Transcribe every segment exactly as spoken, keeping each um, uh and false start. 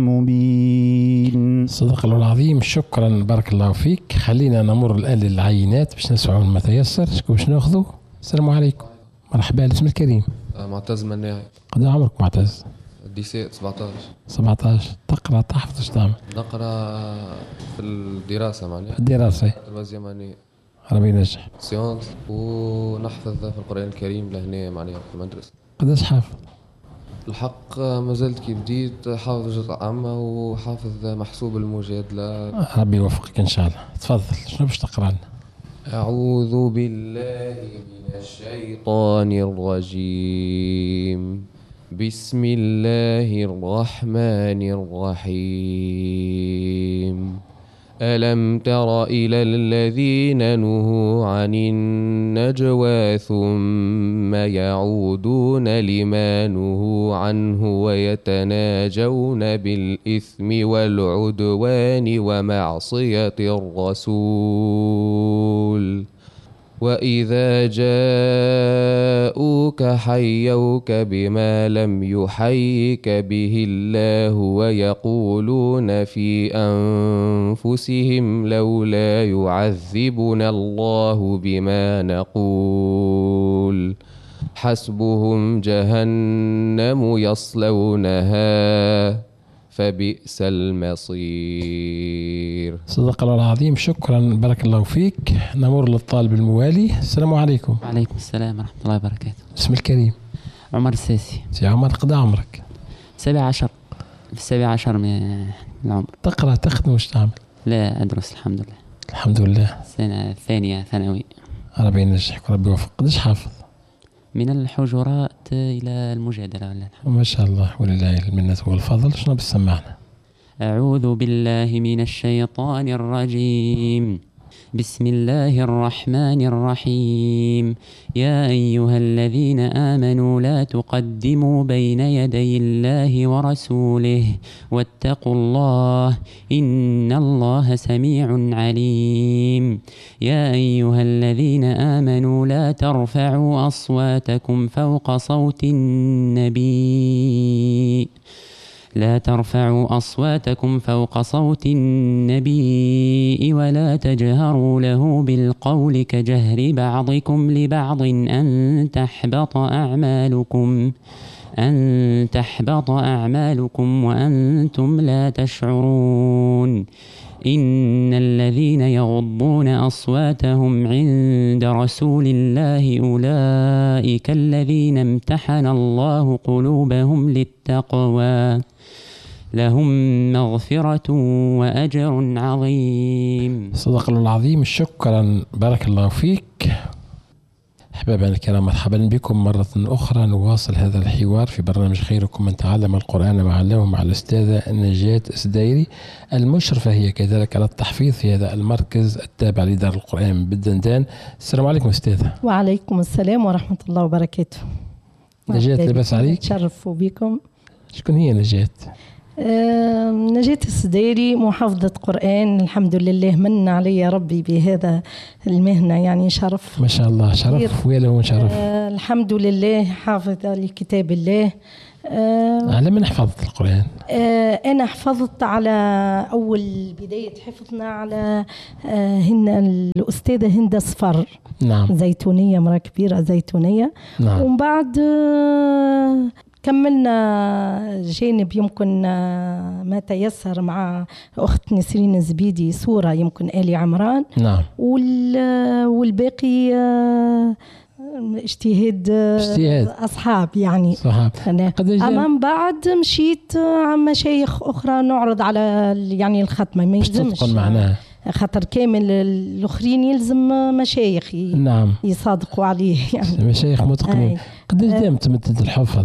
مبين. صدق الله العظيم. شكرا بارك الله فيك. خلينا نمر الآن للعينات باش نسمعوا ما تيسر. شكون باش ناخذوا؟ السلام عليكم. مرحبا. الاسم الكريم؟ معتز مناعي. قد عمرك معتز؟ ديسيت سبعطاش. سبعطاش. تقرأ تحفظ ايش تعمل؟ نقرأ في الدراسة معناها. الدراسة. الوزيمانية. ربي ينجح. سيونس ونحفظ في القرآن الكريم لهنا معناها في المدرسة. قداش حافظ؟ الحق ما زلت كي بديت حافظ جزء عامة وحافظ محسوب المجادلة. ربي يوفقك إن شاء الله. تفضل شنو باش تقرأ لنا؟ أعوذ بالله من الشيطان الرجيم. بسم الله الرحمن الرحيم. ألم تر إلى الذين نهوا عن النجوى ثم يعودون لما نهوا عنه ويتناجون بالإثم والعدوان ومعصية الرسول وإذا جاءوك حيوك بما لم يحيك به الله ويقولون في أنفسهم لولا يعذبنا الله بما نقول حسبهم جهنم يصلونها فبئس المصير. صدق الله العظيم. شكرا بارك الله فيك. نمر للطالب الموالي. السلام عليكم. وعليكم السلام ورحمة الله وبركاته. اسم الكريم؟ عمر الساسي. سي عمر قد عمرك؟ سبع عشر. في السابع عشر من العمر. تقرأ تخدم وش تعمل؟ لا أدرس الحمد لله. الحمد لله. السنة الثانية ثانوي. ربي ينجحك وربي يوفقك. قداش حافظ؟ من الحجرات إلى المجادلة ولا ما شاء الله ولله المنة والفضل. شنو بتسمعنا؟ أعوذ بالله من الشيطان الرجيم. بسم الله الرحمن الرحيم. يا أيها الذين آمنوا لا تقدموا بين يدي الله ورسوله واتقوا الله إن الله سميع عليم. يا أيها الذين آمنوا لا ترفعوا أصواتكم فوق صوت النبي لا ترفعوا أصواتكم فوق صوت النبي ولا تجهروا له بالقول كجهر بعضكم لبعض أن تحبط أعمالكم أن تحبط أعمالكم وأنتم لا تشعرون. إن الذين يغضون أصواتهم عند رسول الله أولئك الذين امتحن الله قلوبهم للتقوى لهم مغفرة وأجر عظيم. صدق الله العظيم. شكرا بارك الله فيك. أحبابنا الكرام مرحبا بكم مرة أخرى. نواصل هذا الحوار في برنامج خيركم من تعلم القرآن وعلمه مع الأستاذة نجاة السديري المشرفة هي كذلك على التحفيظ في هذا المركز التابع لدار القرآن بالدندان. السلام عليكم أستاذة. وعليكم السلام ورحمة الله وبركاته. نجاة لباس عليك. تشرفوا بكم. شكون هي نجاة؟ آه نجاة السديري محافظة قرآن الحمد لله. من علي ربي بهذا المهنة يعني شرف. ما شاء الله شرف ويله شرف. آه الحمد لله حافظة لكتاب الله. آه على من حفظت القرآن؟ آه أنا حفظت على أول بداية حفظنا على آه هن الأستاذة هند صفر. نعم. زيتونية مرة كبيرة زيتونية. نعم. ومن بعد آه كملنا جانب يمكن ما تيسر مع أخت نسرين الزبيدي سورة يمكن آل عمران. نعم. والباقي اجتهاد اجتهاد أصحاب يعني صحاب. أما من بعد مشيت عن مشايخ أخرى نعرض على يعني الختمة ما يلزمش معناها خاطر كامل الأخرين يلزم مشايخ نعم يصادقوا عليه يعني مشايخ متقنين. قديش دامت مدة الحفظ؟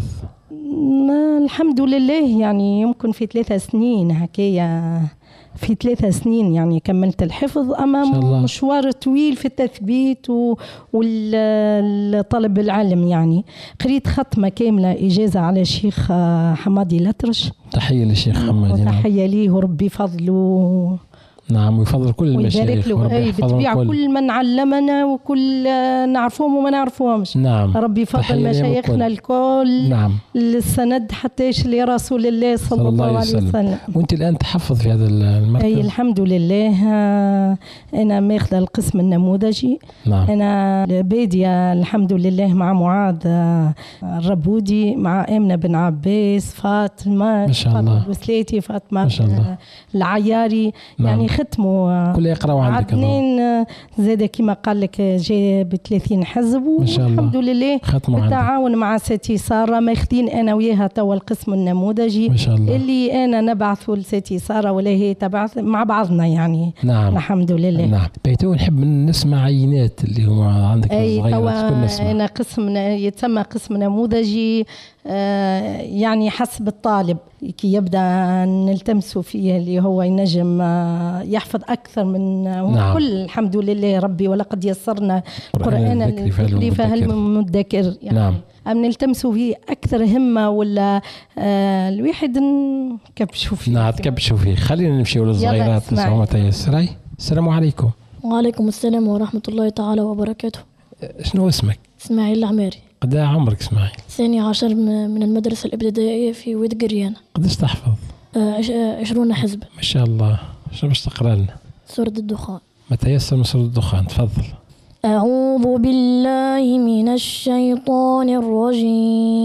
الحمد لله يعني يمكن في ثلاثة سنين هكايا في ثلاثة سنين يعني كملت الحفظ. أما مشوار طويل في التثبيت والطلب العلم يعني قريت ختمة كاملة إجازة على شيخ حمادي الأطرش. تحية للشيخ حمادي. تحية ليه وربي فضله نعم، ويفضل كل المشايخ بتبيع كل. كل من علمنا وكل نعرفهم وما نعرفهمش. نعم، ربي يفضل مشايخنا الكل. نعم، السند حتى لرسول الله صلى, صلى الله عليه وسلم. وسلم. وانت الان تحفظ في هذا المركز؟ اي الحمد لله. انا ماخذه القسم النموذجي. نعم. انا باديه الحمد لله مع معاذ الربودي، مع امنه بن عباس، فاطمه ما شاء الله، فاطمه الوسلاتي، فاطمه ما شاء الله العياري. نعم. يعني ختموا كل يقراوا عندك. عدنان زاد كما قال لك جاب ثلاثين حزب، والحمد لله بالتعاون مع ستي ساره ماخذين انا وياها توا القسم النموذجي ما شاء الله، اللي انا نبعثه لستي ساره ولا هي تبعث مع بعضنا يعني. نعم الحمد لله. نعم. بيتو نحب نسمع عينات اللي هما عندك صغيرات. انا قسم يتسمى قسم نموذجي آه يعني حسب الطالب كي يبدا نلتمسوا فيه اللي هو ينجم آه يحفظ اكثر من نعم. كل الحمد لله ربي ولقد يسرنا قرآن الذكر فهل من مدكر يعني. نعم. أم نلتمسوا فيه أكثر همة ولا آه الواحد نكبشوا فيه. نعم تكبشوا فيه. خلينا نمشي للصغيرات نسمعوا تيسري. السلام عليكم. وعليكم السلام ورحمة الله تعالى وبركاته. شنو اسمك؟ اسماعيل العماري. قد عمرك اسماعيل؟ ثاني عشر من المدرسة الابتدائية في واد قريان. قداش تحفظ؟ عشرون حزب. ما شاء الله. شنو باش تقرا لنا؟ سورة الدخان. ما تيسر من سورة الدخان، تفضل. أعوذ بالله من الشيطان الرجيم.